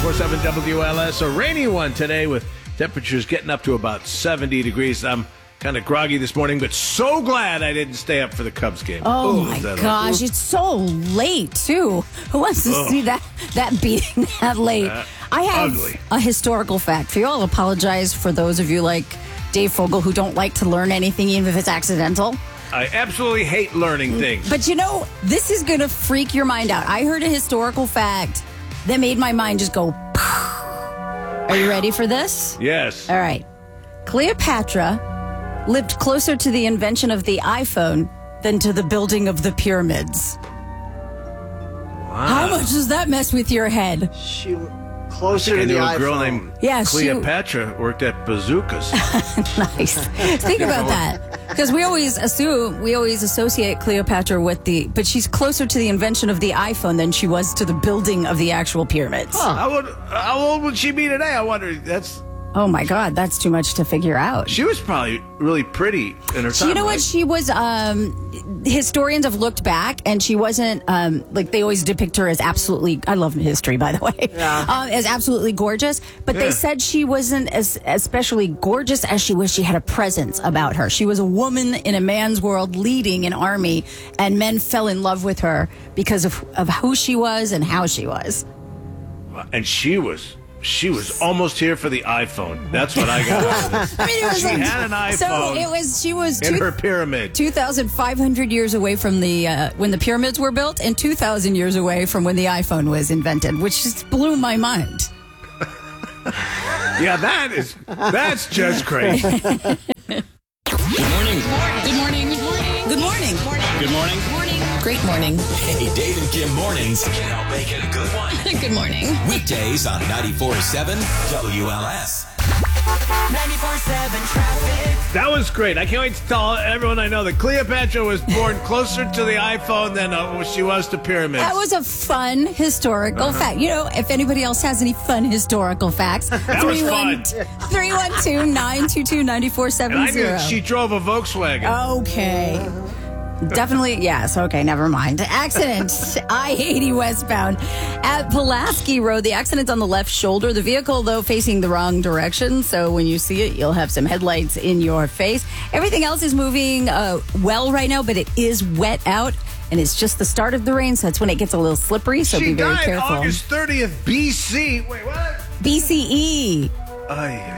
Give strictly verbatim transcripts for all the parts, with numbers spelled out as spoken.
ninety-four point seven W L S. A rainy one today with temperatures getting up to about seventy degrees. I'm kind of groggy this morning, but so glad I didn't stay up for the Cubs game. Oh, Ooh, my is that gosh. awful? It's so late, too. Who wants to Ugh. see that, that beating that late? Uh, I have ugly. a historical fact for you. I'll apologize for those of you like Dave Fogel who don't like to learn anything, even if it's accidental. I absolutely hate learning things. But you know, this is going to freak your mind out. I heard a historical fact that made my mind just go, are you ready for this? Yes. All right. Cleopatra lived closer to the invention of the iPhone than to the building of the pyramids. Wow. How much does that mess with your head? She closer I to the knew a iPhone. girl named Yeah, she- Cleopatra worked at Bazookas. Nice. Think about that. Because we always assume, we always associate Cleopatra with the, but she's closer to the invention of the iPhone than she was to the building of the actual pyramids. How, old, how old would she be today? I wonder. That's Oh my God, that's too much to figure out. She was probably really pretty in her So time. you know right? what? She was, um, historians have looked back and she wasn't, um, like they always depict her as absolutely, I love history, by the way, Yeah. um, as absolutely gorgeous. But Yeah. they said she wasn't as especially gorgeous as she was. She had a presence about her. She was a woman in a man's world leading an army, and men fell in love with her because of, of who she was and how she was. And she was. She was almost here for the iPhone. That's what I got out of this. I mean, it was She like, had an iPhone So it was, she was in two, her pyramid. two thousand five hundred years away from the uh, when the pyramids were built, and two thousand years away from when the iPhone was invented, which just blew my mind. Yeah, that is that's just crazy. Good morning. Good morning. Good morning. Good morning. Good morning. Great morning. Hey, Dave and Kim mornings can help make it a good one. Good morning. Weekdays on ninety-four point seven W L S. ninety-four point seven traffic. That was great. I can't wait to tell everyone I know that Cleopatra was born closer to the iPhone than uh, she was to pyramids. That was a fun historical Uh-huh. fact. You know, if anybody else has any fun historical facts, That was fun. three one two, nine two two, nine four and seven I knew zero. that she drove a Volkswagen. Okay. Definitely, yes. Okay, never mind. Accident, I eighty westbound at Pulaski Road. The accident's on the left shoulder. The vehicle, though, facing the wrong direction. So when you see it, you'll have some headlights in your face. Everything else is moving uh, well right now, but it is wet out. And it's just the start of the rain, so that's when it gets a little slippery. So she be very died careful. August thirtieth, B C. Wait, what? B C E. Ay, ay, ay.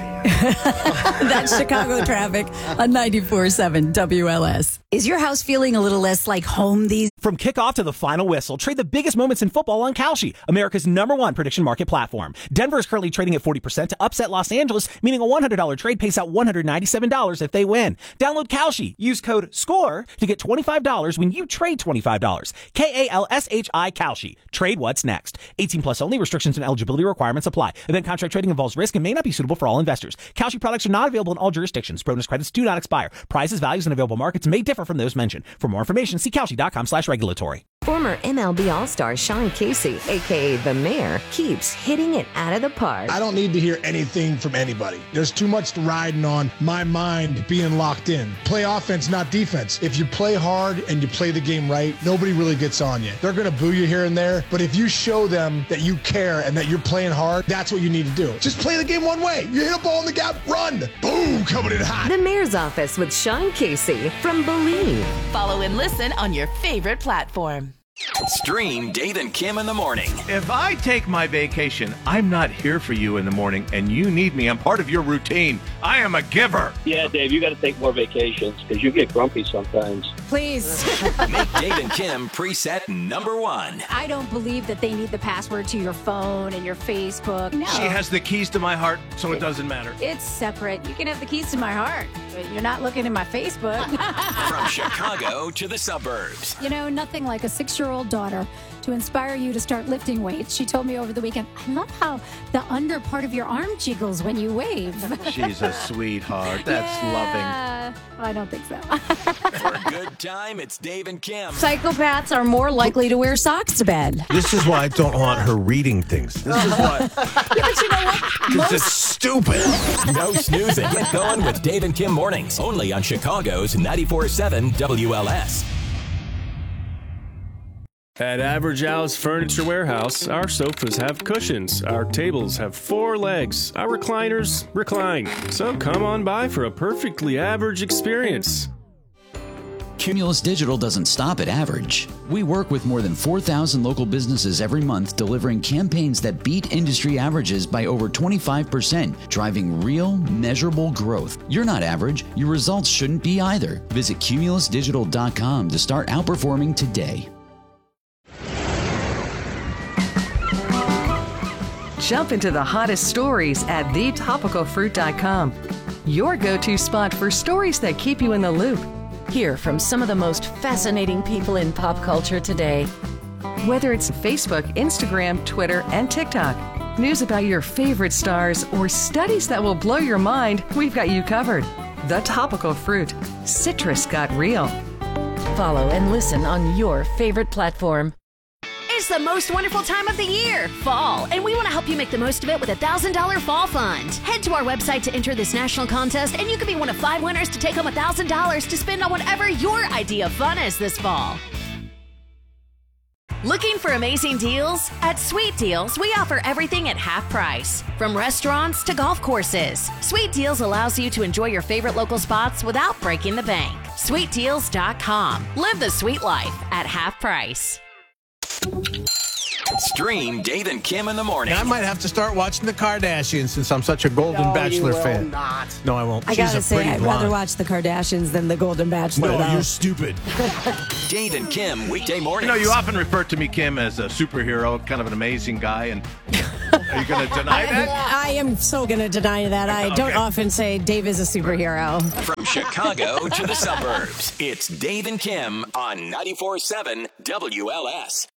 That's Chicago traffic on ninety-four point seven W L S. Is your house feeling a little less like home these From kickoff to the final whistle, trade the biggest moments in football on Kalshi, America's number one prediction market platform. Denver is currently trading at forty percent to upset Los Angeles, meaning a one hundred dollars trade pays out one hundred ninety-seven dollars if they win. Download Kalshi. Use code SCORE to get twenty-five dollars when you trade twenty-five dollars. K A L S H I Kalshi. Trade what's next. eighteen plus only. Restrictions and eligibility requirements apply. Event contract trading involves risk and may not be suitable for all investors. Kalshi products are not available in all jurisdictions. Bonus credits do not expire. Prices, values, and available markets may differ from those mentioned. For more information, see Kalshi.com slash regulatory. Former M L B All-Star Sean Casey, a k a. The Mayor, keeps hitting it out of the park. I don't need to hear anything from anybody. There's too much riding on my mind being locked in. Play offense, not defense. If you play hard and you play the game right, nobody really gets on you. They're going to boo you here and there, but if you show them that you care and that you're playing hard, that's what you need to do. Just play the game one way. You hit a ball in the gap, run. Boom, coming in hot. The Mayor's Office with Sean Casey from Believe. Follow and listen on your favorite platform. Stream Dave and Kim in the morning. If I take my vacation, I'm not here for you in the morning, and you need me. I'm part of your routine. I am a giver. Yeah, Dave, you got to take more vacations because you get grumpy sometimes. Please. Make Dave and Kim preset number one. I don't believe that they need the password to your phone and your Facebook. No. She has the keys to my heart, so it doesn't matter. It's separate. You can have the keys to my heart, but you're not looking at my Facebook. From Chicago to the suburbs. You know, nothing like a six-year-old daughter to inspire you to start lifting weights. She told me over the weekend, I love how the under part of your arm jiggles when you wave. She's a sweetheart. That's yeah. I don't think so. For a good time, it's Dave and Kim. Psychopaths are more likely to wear socks to bed. This is why I don't want her reading things. This is why. Yeah, but you know what? This is stupid. No snoozing. Get going with Dave and Kim mornings. Only on Chicago's ninety-four point seven W L S. At Average Al's Furniture Warehouse, our sofas have cushions, our tables have four legs, our recliners recline. So come on by for a perfectly average experience. Cumulus Digital doesn't stop at average. We work with more than four thousand local businesses every month, delivering campaigns that beat industry averages by over twenty-five percent, driving real, measurable growth. You're not average. Your results shouldn't be either. Visit cumulus digital dot com to start outperforming today. Jump into the hottest stories at the topical fruit dot com. Your go-to spot for stories that keep you in the loop. Hear from some of the most fascinating people in pop culture today. Whether it's Facebook, Instagram, Twitter, and TikTok, news about your favorite stars, or studies that will blow your mind, we've got you covered. The Topical Fruit. Citrus got real. Follow and listen on your favorite platform. It's the most wonderful time of the year, fall, and we want to help you make the most of it with a one thousand dollars Fall Fund. Head to our website to enter this national contest, and you could be one of five winners to take home one thousand dollars to spend on whatever your idea of fun is this fall. Looking for amazing deals? At Sweet Deals, we offer everything at half price. From restaurants to golf courses, Sweet Deals allows you to enjoy your favorite local spots without breaking the bank. sweet deals dot com. Live the sweet life at half price. Stream Dave and Kim in the morning. I might have to start watching the Kardashians since I'm such a Golden No, Bachelor you will fan. not. No, I won't. I She's gotta a say, pretty I'd blonde. rather watch the Kardashians than the Golden Bachelor. No, though. you're stupid. Dave and Kim, weekday You mornings. know, you often refer to me, Kim, as a superhero, kind of an amazing guy, and are you going to deny that? I, I am so going to deny that. I Okay. don't often say Dave is a superhero. From Chicago to the suburbs, it's Dave and Kim on ninety-four point seven W L S.